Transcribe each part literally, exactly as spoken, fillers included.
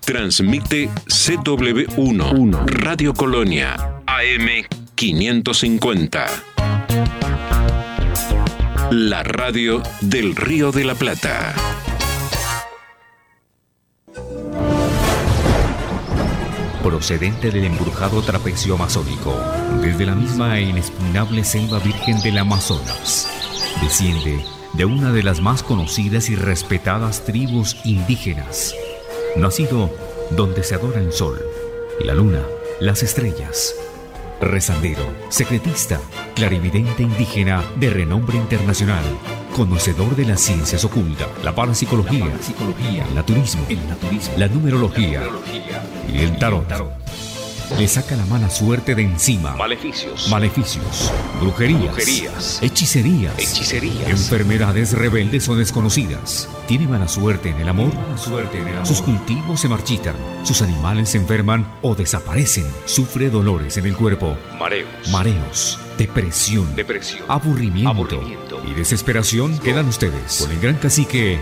Transmite C W uno, Radio Colonia, A M quinientos cincuenta. La radio del Río de la Plata. Procedente del embrujado trapecio amazónico, desde la misma e inexpugnable selva virgen del Amazonas, desciende de una de las más conocidas y respetadas tribus indígenas, nacido donde se adora el sol, la luna, las estrellas. Rezandero, secretista, clarividente indígena de renombre internacional, conocedor de las ciencias ocultas, la parapsicología, el naturismo, el naturismo, la numerología y el tarot. Le saca la mala suerte de encima. Maleficios. Maleficios. Brujerías. Brujerías. Hechicerías. Hechicerías. Enfermedades rebeldes o desconocidas. Tiene mala suerte en el amor. Mala suerte en el amor. Sus cultivos se marchitan. Sus animales se enferman o desaparecen. Sufre dolores en el cuerpo. Mareos. Mareos. Depresión. Depresión. Aburrimiento. Aburrimiento. Y desesperación. Quedan ustedes con el gran cacique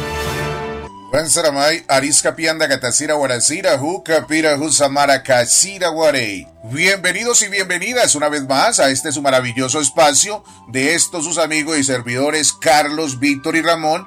Juan Saramay, Arisca Pianda Gatacira Guaracira, Juca Pira Jusamara Casira Guarey. Bienvenidos y bienvenidas una vez más a este su maravilloso espacio de estos sus amigos y servidores Carlos, Víctor y Ramón,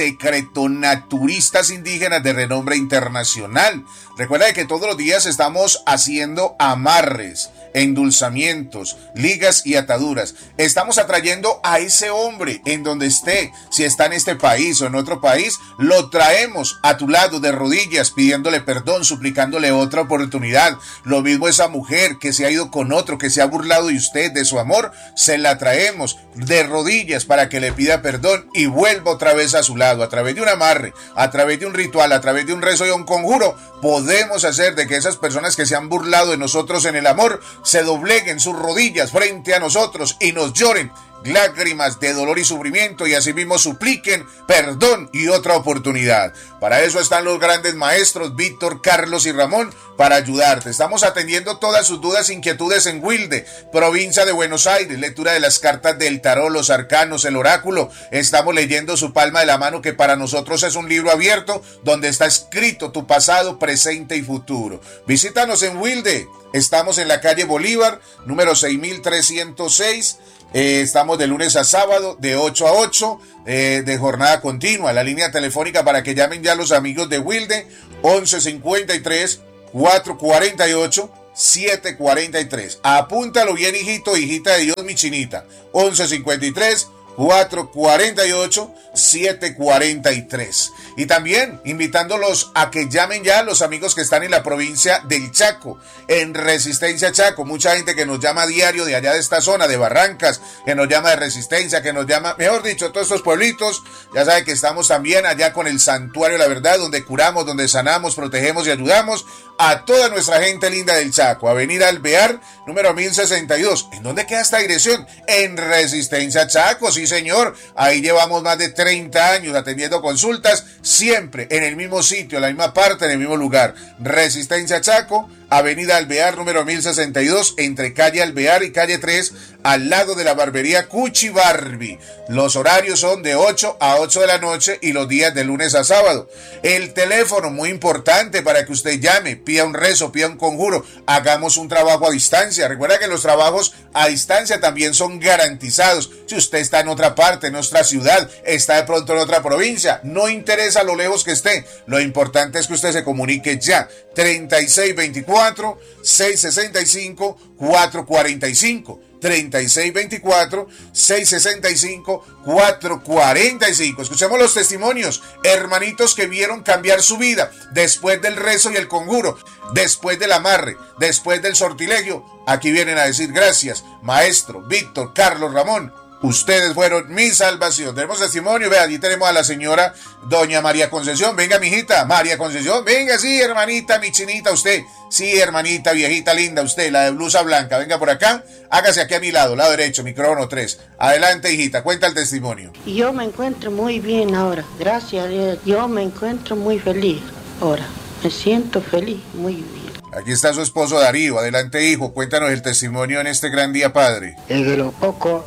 secretonaturistas indígenas de renombre internacional. Recuerda que todos los días estamos haciendo amarres, endulzamientos, ligas y ataduras. Estamos atrayendo a ese hombre en donde esté, si está en este país o en otro país, lo traemos a tu lado de rodillas, pidiéndole perdón, suplicándole otra oportunidad. Lo mismo esa mujer que se ha ido con otro, que se ha burlado de usted, de su amor, se la traemos de rodillas para que le pida perdón y vuelva otra vez a su lado. A través de un amarre, a través de un ritual, a través de un rezo y un conjuro, podemos hacer de que esas personas que se han burlado de nosotros en el amor se dobleguen sus rodillas frente a nosotros y nos lloren lágrimas de dolor y sufrimiento y asimismo supliquen perdón y otra oportunidad. Para eso están los grandes maestros Víctor, Carlos y Ramón para ayudarte. Estamos atendiendo todas sus dudas e inquietudes en Wilde, provincia de Buenos Aires, lectura de las cartas del tarot, los arcanos, el oráculo. Estamos leyendo su palma de la mano, que para nosotros es un libro abierto donde está escrito tu pasado, presente y futuro. Visítanos en Wilde. Estamos en la calle Bolívar, número seis mil trescientos seis. Eh, estamos de lunes a sábado de ocho a ocho eh, de jornada continua. La línea telefónica para que llamen ya los amigos de Wilde, once cincuenta y tres, cuatrocientos cuarenta y ocho, setecientos cuarenta y tres. Apúntalo bien, hijito, hijita de Dios, mi chinita. once cincuenta y tres, cuatrocientos cuarenta y ocho, setecientos cuarenta y tres. Y también invitándolos a que llamen ya a los amigos que están en la provincia del Chaco, en Resistencia Chaco. Mucha gente que nos llama a diario de allá de esta zona, de Barrancas, que nos llama de Resistencia, que nos llama, mejor dicho, todos estos pueblitos. Ya saben que estamos también allá con el Santuario de la Verdad, donde curamos, donde sanamos, protegemos y ayudamos a toda nuestra gente linda del Chaco. Avenida Alvear, número mil sesenta y dos. ¿En dónde queda esta dirección? En Resistencia Chaco, sí señor. Ahí llevamos más de treinta años atendiendo consultas, siempre en el mismo sitio, en la misma parte, en el mismo lugar. Resistencia Chaco, Avenida Alvear, número mil sesenta y dos, entre calle Alvear y calle tres, al lado de la barbería Cuchi Barbie. Los horarios son de ocho a ocho de la noche y los días de lunes a sábado. El teléfono, muy importante para que usted llame, pida un rezo, pida un conjuro, hagamos un trabajo a distancia. Recuerda que los trabajos a distancia también son garantizados. Si usted está en otra parte, en otra ciudad, está de pronto en otra provincia, no interesa lo lejos que esté, lo importante es que usted se comunique ya. treinta y seis veinticuatro, seiscientos sesenta y cinco, cuatrocientos cuarenta y cinco. treinta y seis veinticuatro, seiscientos sesenta y cinco, cuatrocientos cuarenta y cinco. Escuchemos los testimonios, hermanitos que vieron cambiar su vida después del rezo y el conjuro, después del amarre, después del sortilegio. Aquí vienen a decir gracias, maestro Víctor, Carlos, Ramón. Ustedes fueron mi salvación. Tenemos testimonio, vea, allí tenemos a la señora doña María Concesión. Venga, mijita, María Concesión, venga, sí, hermanita, mi chinita, usted. Sí, hermanita, viejita linda, usted, la de blusa blanca. Venga por acá, hágase aquí a mi lado, lado derecho, micrófono tres. Adelante, hijita, cuenta el testimonio. Yo me encuentro muy bien ahora, gracias a Dios. Yo me encuentro muy feliz ahora. Me siento feliz, muy bien. Aquí está su esposo Darío. Adelante, hijo, cuéntanos el testimonio en este gran día, padre. Es de lo poco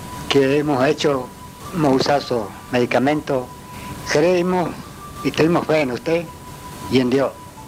que hemos hecho, hemos usado medicamentos, creemos y tenemos fe en usted y en Dios.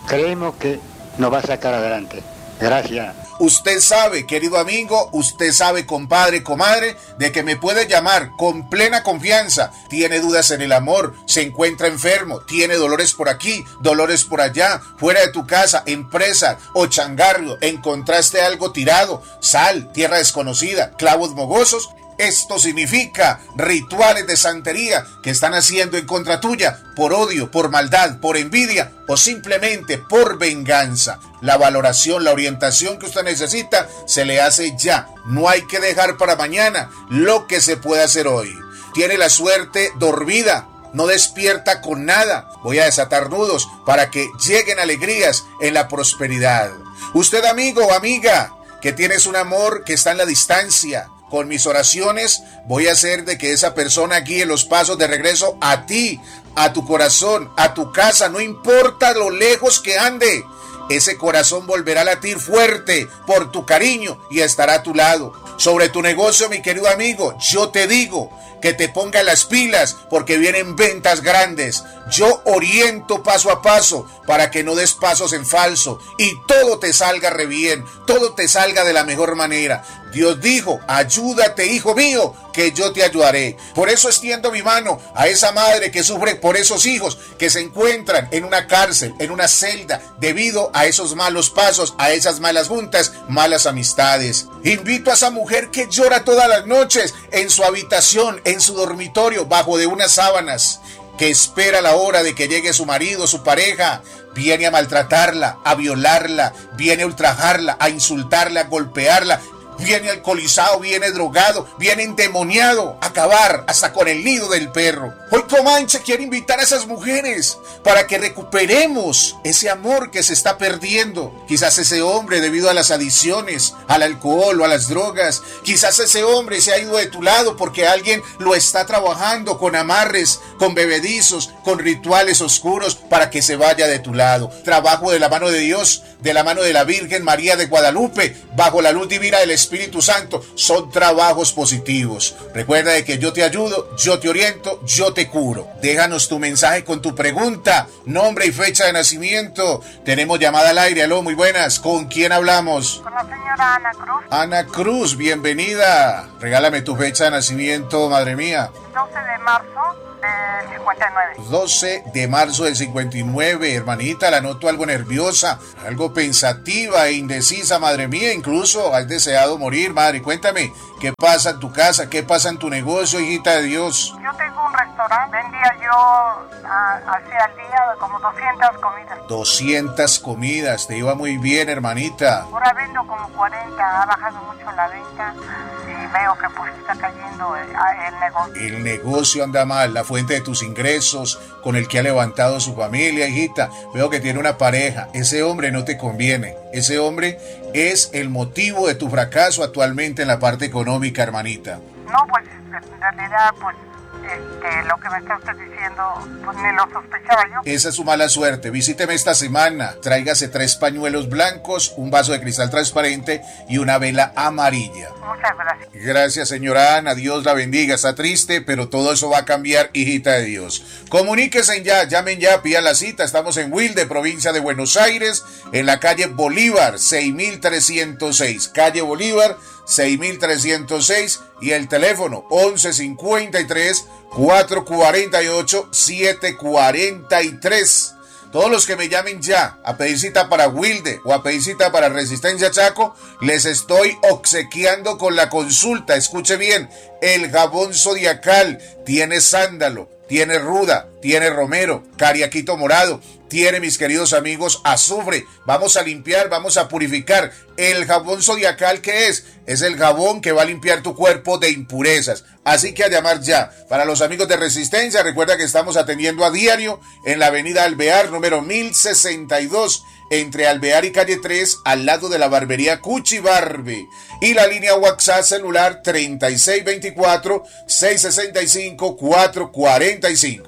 creemos que nos va a sacar adelante. Gracias. Usted sabe, querido amigo, usted sabe, compadre, comadre, de que me puede llamar con plena confianza. Tiene dudas en el amor, se encuentra enfermo, tiene dolores por aquí, dolores por allá, fuera de tu casa, empresa o changarro, encontraste algo tirado, sal, tierra desconocida, clavos mogosos. Esto significa rituales de santería que están haciendo en contra tuya por odio, por maldad, por envidia o simplemente por venganza. La valoración, la orientación que usted necesita se le hace ya. No hay que dejar para mañana lo que se puede hacer hoy. Tiene la suerte dormida. No despierta con nada. Voy a desatar nudos para que lleguen alegrías en la prosperidad. Usted, amigo o amiga, que tienes un amor que está en la distancia, con mis oraciones voy a hacer de que esa persona guíe los pasos de regreso a ti, a tu corazón, a tu casa, no importa lo lejos que ande. Ese corazón volverá a latir fuerte por tu cariño y estará a tu lado. Sobre tu negocio, mi querido amigo, yo te digo que te ponga las pilas porque vienen ventas grandes. Yo oriento paso a paso para que no des pasos en falso y todo te salga re bien, todo te salga de la mejor manera. Dios dijo, ayúdate, hijo mío, que yo te ayudaré. Por eso extiendo mi mano a esa madre que sufre por esos hijos que se encuentran en una cárcel, en una celda, debido a esos malos pasos, a esas malas juntas, malas amistades. Invito a esa mujer que llora todas las noches en su habitación, en su dormitorio, bajo de unas sábanas, que espera la hora de que llegue su marido, su pareja. Viene a maltratarla, a violarla, viene a ultrajarla, a insultarla, a golpearla. Viene alcoholizado, viene drogado, viene endemoniado, a acabar hasta con el nido del perro. Hoy Comanche quiere invitar a esas mujeres para que recuperemos ese amor que se está perdiendo. Quizás ese hombre, debido a las adicciones, al alcohol o a las drogas, quizás ese hombre se ha ido de tu lado porque alguien lo está trabajando con amarres, con bebedizos, con rituales oscuros para que se vaya de tu lado. Trabajo de la mano de Dios, de la mano de la Virgen María de Guadalupe, bajo la luz divina del Espíritu Espíritu Santo, son trabajos positivos. Recuerda de que yo te ayudo, yo te oriento, yo te curo. Déjanos tu mensaje con tu pregunta, nombre y fecha de nacimiento. Tenemos llamada al aire. Aló, muy buenas. ¿Con quién hablamos? Con la señora Ana Cruz. Ana Cruz, bienvenida. Regálame tu fecha de nacimiento, madre mía. doce de marzo del cincuenta y nueve. doce de marzo del cincuenta y nueve, hermanita, la noto algo nerviosa, algo pensativa e indecisa, madre mía, incluso has deseado morir, madre. Cuéntame, ¿qué pasa en tu casa? ¿Qué pasa en tu negocio, hijita de Dios? Yo tengo un restaurante, vendía yo hacia el día como doscientas comidas. doscientas comidas, te iba muy bien, hermanita. Ahora vendo como cuarenta, ha bajado mucho la venta y veo que pues está cayendo el, el negocio. El negocio anda mal, la fuente de tus ingresos, con el que ha levantado su familia, hijita. Veo que tiene una pareja. Ese hombre no te conviene. Ese hombre es el motivo de tu fracaso actualmente en la parte económica, hermanita. No, pues en realidad, pues este, lo que me está usted diciendo, pues ni lo sospechaba yo. Esa es su mala suerte. Visíteme esta semana. Tráigase tres pañuelos blancos, un vaso de cristal transparente y una vela amarilla. Muchas gracias. Gracias, señora Ana. Dios la bendiga. Está triste, pero todo eso va a cambiar, hijita de Dios. Comuníquense ya, llamen ya, pidan la cita. Estamos en Wilde, provincia de Buenos Aires, en la calle Bolívar, seis mil trescientos seis. Calle Bolívar, seis mil trescientos seis, y el teléfono once cincuenta y tres, cuatrocientos cuarenta y ocho, setecientos cuarenta y tres. Todos los que me llamen ya a pedir cita para Wilde o a pedir cita para Resistencia Chaco, les estoy obsequiando con la consulta. Escuche bien, el jabón zodiacal tiene sándalo, tiene ruda, tiene romero, cariaquito morado, tiene, mis queridos amigos, azufre. Vamos a limpiar, vamos a purificar. El jabón zodiacal, ¿qué es? Es el jabón que va a limpiar tu cuerpo de impurezas. Así que a llamar ya. Para los amigos de Resistencia, recuerda que estamos atendiendo a diario en la avenida Alvear, número mil sesenta y dos, entre Alvear y calle tres, al lado de la barbería Cuchi Barbe. Y la línea WhatsApp celular treinta y seis veinticuatro, seiscientos sesenta y cinco, cuatrocientos cuarenta y cinco. treinta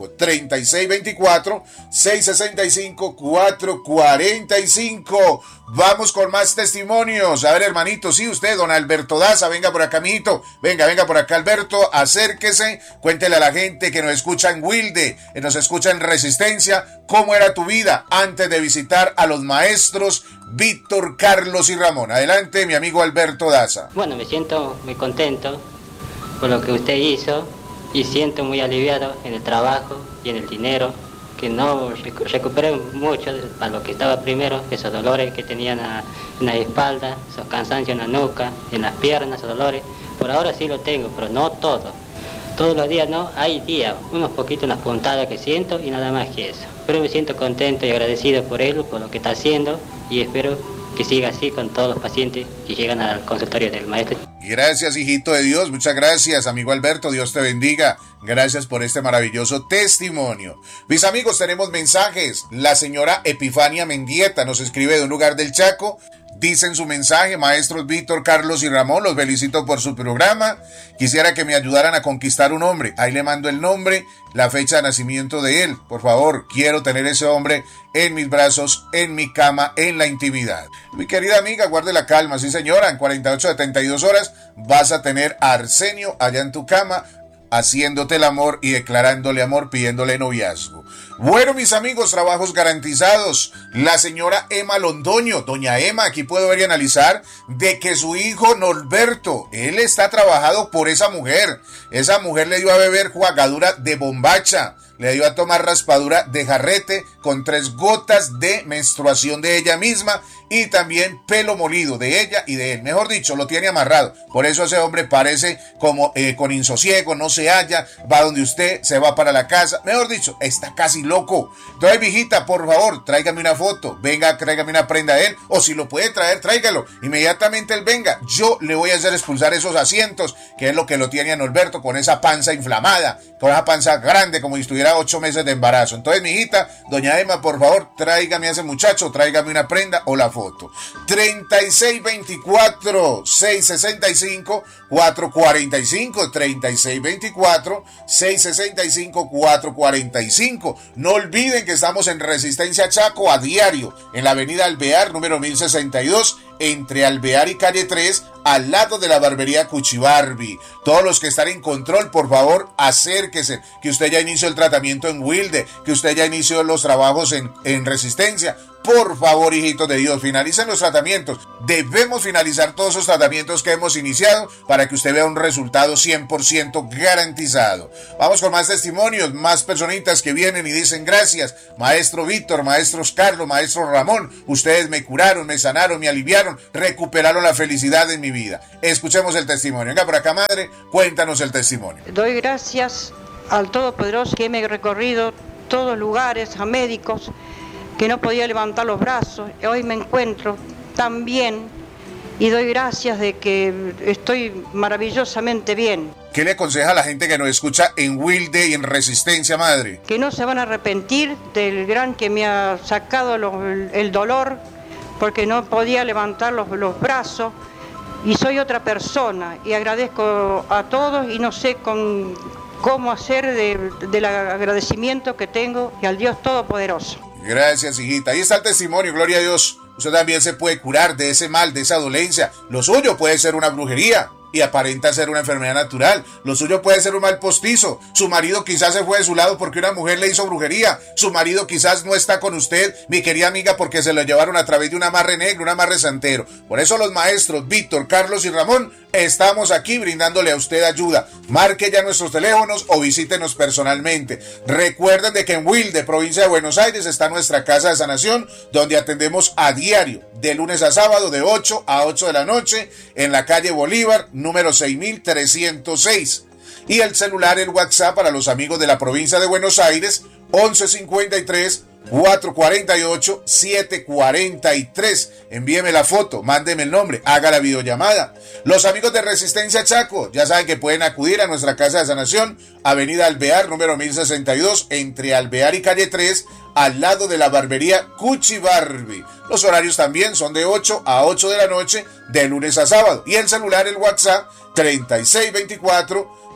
treinta y seis veinticuatro, seiscientos sesenta y cinco, cuatrocientos cuarenta y cinco. Vamos con más testimonios. A ver, hermanito, sí, usted, don Alberto Daza, venga por acá, mijito. Venga, venga por acá, Alberto, acérquese. Cuéntele a la gente que nos escucha en Wilde, que nos escucha en Resistencia, cómo era tu vida antes de visitar a los maestros Víctor, Carlos y Ramón. Adelante, mi amigo Alberto Daza. Bueno, me siento muy contento por lo que usted hizo y siento muy aliviado en el trabajo y en el dinero, que no recuperé mucho para lo que estaba primero, esos dolores que tenían en la espalda, esos cansancios en la nuca, en las piernas, esos dolores. Por ahora sí lo tengo, pero no todo. Todos los días no, hay días, unos poquitos, unas puntadas que siento y nada más que eso. Pero me siento contento y agradecido por él, por lo que está haciendo, y espero que siga así con todos los pacientes que llegan al consultorio del maestro. Gracias, hijito de Dios, muchas gracias, amigo Alberto, Dios te bendiga. Gracias por este maravilloso testimonio. Mis amigos, tenemos mensajes. La señora Epifania Mendieta nos escribe de un lugar del Chaco. Dice en su mensaje: maestros Víctor, Carlos y Ramón, los felicito por su programa. Quisiera que me ayudaran a conquistar un hombre. Ahí le mando el nombre, la fecha de nacimiento de él. Por favor, quiero tener ese hombre en mis brazos, en mi cama, en la intimidad. Mi querida amiga, guarde la calma. Sí, señora, en cuarenta y ocho a setenta y dos horas vas a tener a Arsenio allá en tu cama, haciéndote el amor y declarándole amor, pidiéndole noviazgo. Bueno, mis amigos, trabajos garantizados. La señora Emma Londoño, doña Emma, aquí puedo ver y analizar de que su hijo Norberto, él está trabajado por esa mujer. Esa mujer le dio a beber jugadura de bombacha, le dio a tomar raspadura de jarrete con tres gotas de menstruación de ella misma y también pelo molido de ella y de él. Mejor dicho, lo tiene amarrado. Por eso ese hombre parece como eh, con insosiego, no se halla, va donde usted, se va para la casa. Mejor dicho, está casi loco. Entonces, viejita, por favor, tráigame una foto, venga, tráigame una prenda de él, o si lo puede traer, tráigalo. Inmediatamente él venga, yo le voy a hacer expulsar esos asientos, que es lo que lo tiene a Norberto, con esa panza inflamada, con esa panza grande, como si estuviera ocho meses de embarazo. Entonces, mijita, doña Emma, por favor, tráigame a ese muchacho, tráigame una prenda o la foto. treinta y seis veinticuatro, seiscientos sesenta y cinco, cuatrocientos cuarenta y cinco, treinta y seis veinticuatro, seiscientos sesenta y cinco, cuatrocientos cuarenta y cinco. No olviden que estamos en Resistencia Chaco a diario, en la avenida Alvear, número mil sesenta y dos, entre Alvear y calle tres, al lado de la barbería Cuchibarbi. Todos los que están en control, por favor, acérquese, que usted ya inició el tratamiento en Wilde, que usted ya inició los trabajos en, en Resistencia. Por favor, hijitos de Dios, finalicen los tratamientos. Debemos finalizar todos esos tratamientos que hemos iniciado para que usted vea un resultado cien por ciento garantizado. Vamos con más testimonios, más personitas que vienen y dicen gracias. Maestro Víctor, maestros Carlos, maestro Ramón, ustedes me curaron, me sanaron, me aliviaron, recuperaron la felicidad en mi vida. Escuchemos el testimonio. Venga por acá, madre, cuéntanos el testimonio. Doy gracias al Todopoderoso que me he recorrido todos lugares, a médicos, que no podía levantar los brazos. Hoy me encuentro tan bien y doy gracias de que estoy maravillosamente bien. ¿Qué le aconseja a la gente que nos escucha en Wilde y en Resistencia, madre? Que no se van a arrepentir del gran que me ha sacado los, el dolor, porque no podía levantar los, los brazos y soy otra persona y agradezco a todos y no sé con cómo hacer de, del agradecimiento que tengo y al Dios Todopoderoso. Gracias, hijita. Ahí está el testimonio, gloria a Dios. Usted también se puede curar de ese mal, de esa dolencia. Lo suyo puede ser una brujería y aparenta ser una enfermedad natural. Lo suyo puede ser un mal postizo. Su marido quizás se fue de su lado porque una mujer le hizo brujería. Su marido quizás no está con usted, mi querida amiga, porque se lo llevaron a través de un amarre negro, un amarre santero. Por eso los maestros Víctor, Carlos y Ramón estamos aquí brindándole a usted ayuda. Marque ya nuestros teléfonos o visítenos personalmente. Recuerden de que en Wilde, provincia de Buenos Aires, está nuestra casa de sanación, donde atendemos a diario, de lunes a sábado, de ocho a ocho de la noche, en la calle Bolívar, número seis mil trescientos seis. Y el celular, el WhatsApp para los amigos de la provincia de Buenos Aires, once cincuenta y tres, cuatrocientos cuarenta y ocho, setecientos cuarenta y tres. Envíeme la foto, mándeme el nombre, haga la videollamada. Los amigos de Resistencia Chaco ya saben que pueden acudir a nuestra casa de sanación, avenida Alvear, número mil sesenta y dos, entre Alvear y calle tres, al lado de la barbería Cuchibarbi. Los horarios también son de ocho a ocho de la noche, de lunes a sábado. Y el celular, el WhatsApp, treinta y seis veinticuatro,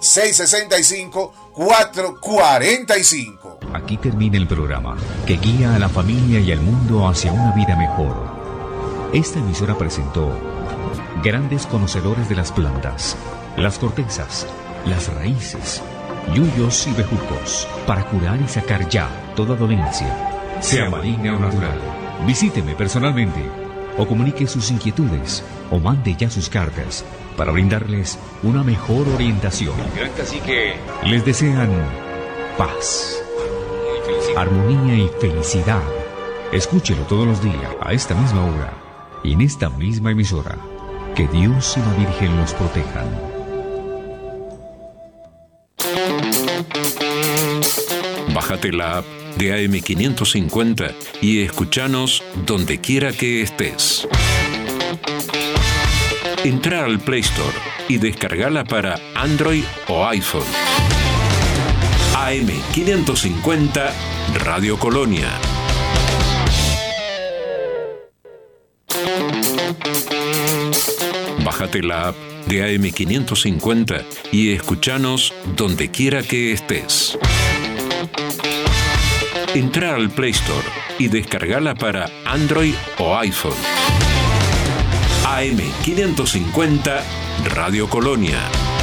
seis seis cinco, cuatro cuatro cinco. Aquí termina el programa que guía a la familia y al mundo hacia una vida mejor. Esta emisora presentó grandes conocedores de las plantas, las cortezas, las raíces, yuyos y bejucos, para curar y sacar ya toda dolencia, sea maligna o natural. Visíteme personalmente o comunique sus inquietudes o mande ya sus cartas para brindarles una mejor orientación. Gran cacique. Les desean paz, armonía y felicidad. Escúchelo todos los días a esta misma hora y en esta misma emisora. Que Dios y la Virgen los protejan. Bájate la app de A M quinientos cincuenta y escúchanos donde quiera que estés. Entra al Play Store y descargala para Android o iPhone. A M quinientos cincuenta Radio Colonia. Bájate la app de A M quinientos cincuenta y escúchanos donde quiera que estés. Entra al Play Store y descargala para Android o iPhone. A M quinientos cincuenta Radio Colonia.